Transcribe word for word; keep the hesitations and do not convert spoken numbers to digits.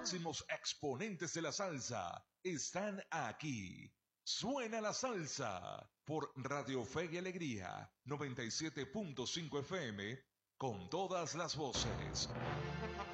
máximos exponentes de la salsa están aquí. Suena la salsa por Radio Fe y Alegría noventa y siete punto cinco F M con todas las voces.